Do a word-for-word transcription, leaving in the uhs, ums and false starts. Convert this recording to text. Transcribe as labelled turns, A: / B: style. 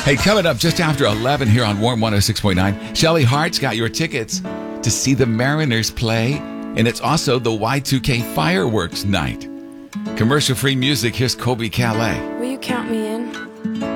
A: Hey, coming up just after eleven here on Warm one oh six point nine, Shelly Hart's got your tickets to see the Mariners play, and it's also the Y two K fireworks night. Commercial-free music, here's Colby Calais.
B: Will you count me in?